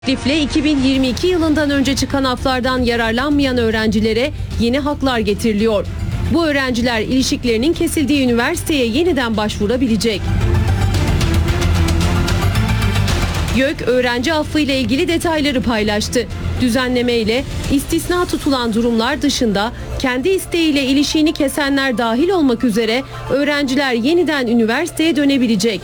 Teklifle 2022 yılından önce çıkan aflardan yararlanmayan öğrencilere yeni haklar getiriliyor. Bu öğrenciler ilişiklerinin kesildiği üniversiteye yeniden başvurabilecek. YÖK öğrenci affı ile ilgili detayları paylaştı. Düzenleme ile istisna tutulan durumlar dışında kendi isteğiyle ilişiğini kesenler dahil olmak üzere öğrenciler yeniden üniversiteye dönebilecek.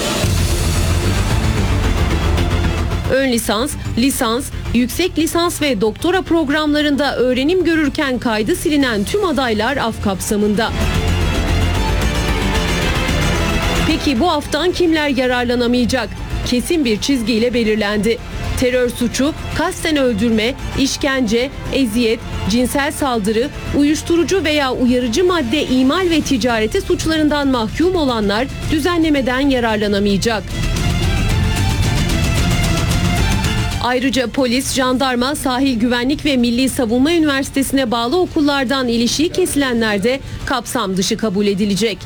Ön lisans, lisans, yüksek lisans ve doktora programlarında öğrenim görürken kaydı silinen tüm adaylar af kapsamında. Peki bu aftan kimler yararlanamayacak? Kesin bir çizgiyle belirlendi. Terör suçu, kasten öldürme, işkence, eziyet, cinsel saldırı, uyuşturucu veya uyarıcı madde imal ve ticareti suçlarından mahkum olanlar düzenlemeden yararlanamayacak. Ayrıca polis, jandarma, sahil güvenlik ve Milli Savunma Üniversitesi'ne bağlı okullardan ilişiği kesilenler de kapsam dışı kabul edilecek.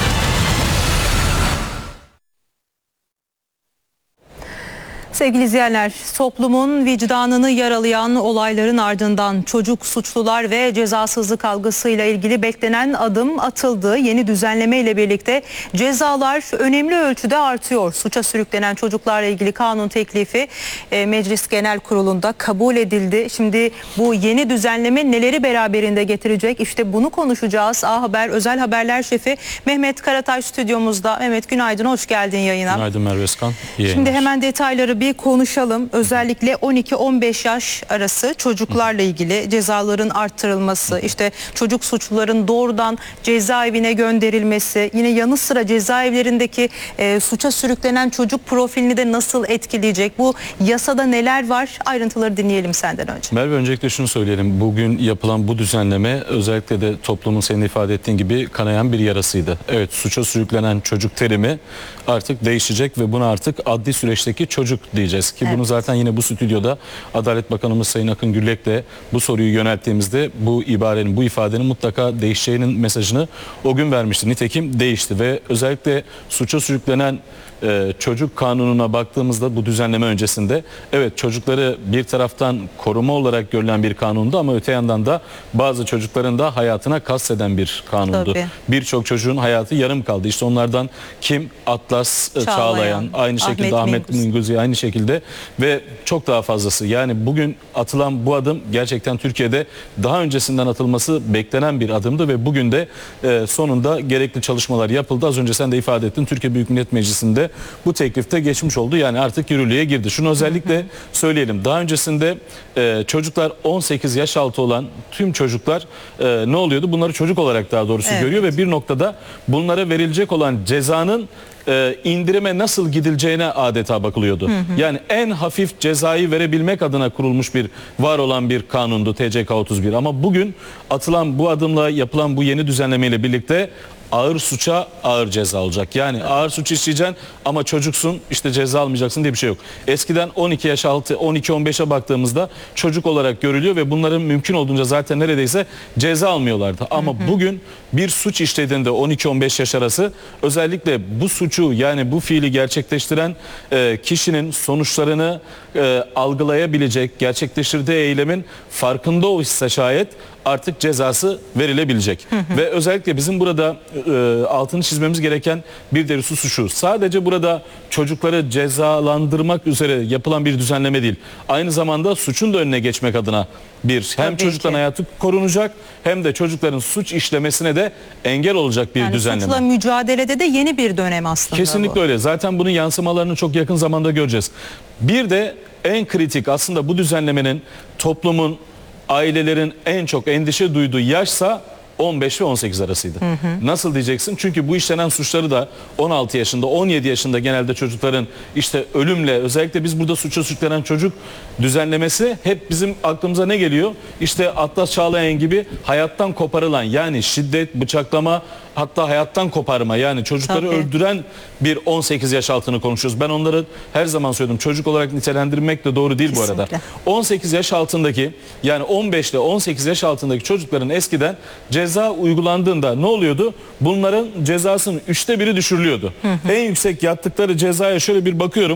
Sevgili izleyenler, toplumun vicdanını yaralayan olayların ardından çocuk suçlular ve cezasızlık algısıyla ilgili beklenen adım atıldı. Yeni düzenleme ile birlikte cezalar önemli ölçüde artıyor. Suça sürüklenen çocuklarla ilgili kanun teklifi Meclis Genel Kurulu'nda kabul edildi. Şimdi bu yeni düzenleme neleri beraberinde getirecek? İşte bunu konuşacağız. A Haber Özel Haberler Şefi Mehmet Karataş stüdyomuzda. Mehmet, günaydın, hoş geldin yayına. Günaydın Merve Özkan. Şimdi hemen detayları bir konuşalım. Özellikle 12-15 yaş arası çocuklarla ilgili cezaların arttırılması, işte çocuk suçluların doğrudan cezaevine gönderilmesi, yine yanı sıra cezaevlerindeki suça sürüklenen çocuk profilini de nasıl etkileyecek? Bu yasada neler var? Ayrıntıları dinleyelim senden önce. Merve, öncelikle şunu söyleyelim. Bugün yapılan bu düzenleme özellikle de toplumun senin ifade ettiğin gibi kanayan bir yarasıydı. Evet, suça sürüklenen çocuk terimi artık değişecek ve buna artık adli süreçteki çocuk diyeceğiz ki bunu zaten yine bu stüdyoda Adalet Bakanımız Sayın Akın Gürlek'le bu soruyu yönelttiğimizde bu ibarenin, bu ifadenin mutlaka değişeceğinin mesajını o gün vermişti. Nitekim değişti ve özellikle suça sürüklenen çocuk kanununa baktığımızda bu düzenleme öncesinde evet çocukları bir taraftan koruma olarak görülen bir kanundu ama öte yandan da bazı çocukların da hayatına kasteden bir kanundu. Birçok çocuğun hayatı yarım kaldı. İşte onlardan kim? Atlas Çağlayan, aynı şekilde Ahmet Minguzzi, aynı şekilde ve çok daha fazlası. Yani bugün atılan bu adım gerçekten Türkiye'de daha öncesinden atılması beklenen bir adımdı ve bugün de sonunda gerekli çalışmalar yapıldı. Az önce sen de ifade ettin. Türkiye Büyük Millet Meclisi'nde bu teklifte geçmiş oldu. Yani artık yürürlüğe girdi. Şunu özellikle söyleyelim. Daha öncesinde çocuklar 18 yaş altı olan tüm çocuklar ne oluyordu? Bunları çocuk olarak daha doğrusu görüyor ve bir noktada bunlara verilecek olan cezanın indirime nasıl gidileceğine adeta bakılıyordu. Yani en hafif cezayı verebilmek adına kurulmuş var olan bir kanundu TCK 31. Ama bugün atılan bu adımla yapılan bu yeni düzenlemeyle birlikte ağır suça ağır ceza olacak. Yani ağır suç işleyeceksin ama çocuksun, işte ceza almayacaksın diye bir şey yok. Eskiden 12 yaş altı, 12-15'e baktığımızda çocuk olarak görülüyor ve bunların mümkün olduğunca zaten neredeyse ceza almıyorlardı. Ama bugün bir suç işlediğinde 12-15 yaş arası özellikle bu suçu, yani bu fiili gerçekleştiren kişinin sonuçlarını algılayabilecek, gerçekleştirdiği eylemin farkında olsa şayet artık cezası verilebilecek. Ve özellikle bizim burada altını çizmemiz gereken bir de hususu şu. Sadece burada çocukları cezalandırmak üzere yapılan bir düzenleme değil. Aynı zamanda suçun da önüne geçmek adına hem çocukların hayatı korunacak hem de çocukların suç işlemesine de engel olacak bir düzenleme. Suçla mücadelede de yeni bir dönem aslında. Kesinlikle öyle. Zaten bunun yansımalarını çok yakın zamanda göreceğiz. Bir de en kritik aslında bu düzenlemenin toplumun, ailelerin en çok endişe duyduğu yaşsa 15 ve 18 arasıydı. Nasıl diyeceksin? Çünkü bu işlenen suçları da 16 yaşında, 17 yaşında genelde çocukların işte ölümle, özellikle biz burada suça sürüklenen çocuk düzenlemesi hep bizim aklımıza ne geliyor? İşte Atlas Çağlayan gibi hayattan koparılan, yani şiddet, bıçaklama, hatta hayattan koparma, yani çocukları öldüren bir 18 yaş altını konuşuyoruz. Ben onları her zaman söyledim, çocuk olarak nitelendirmek de doğru değil bu arada. 18 yaş altındaki, yani 15 ile 18 yaş altındaki çocukların eskiden ceza uygulandığında ne oluyordu? Bunların cezasının 1/3 düşürülüyordu. En yüksek yattıkları cezaya şöyle bir bakıyorum.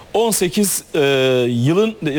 18 yılın